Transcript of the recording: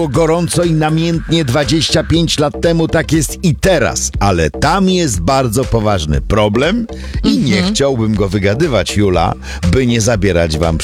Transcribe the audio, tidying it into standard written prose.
gorąco i namiętnie 25 lat temu, tak jest i teraz, ale tam jest bardzo poważny problem i nie chciałbym go wygadywać, Jula, by nie zabierać wam